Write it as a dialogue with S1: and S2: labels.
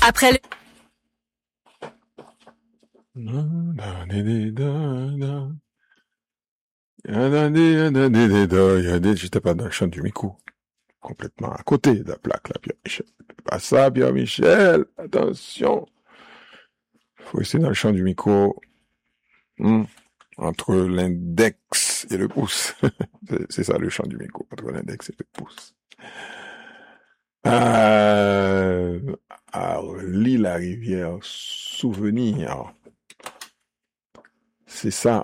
S1: Après le...
S2: J'étais pas dans le chant du Miko. Complètement à côté de la plaque, là, Pierre-Michel. Pas ça, Pierre-Michel. Attention. Faut rester dans le champ du micro. Entre l'index et le pouce. C'est ça le champ du micro, entre l'index et le pouce. Lis la rivière souvenir. C'est ça.